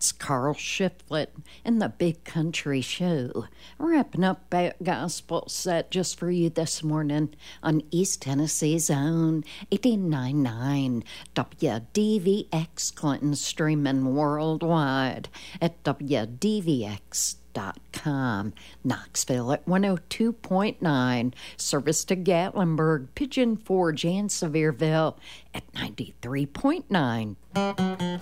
That's Carl Shiflett and the Big Country Show. Wrapping up that gospel set just for you this morning on East Tennessee's own 89.9 WDVX Clinton, streaming worldwide at WDVX.com. Knoxville at 102.9, service to Gatlinburg, Pigeon Forge, and Sevierville at 93.9.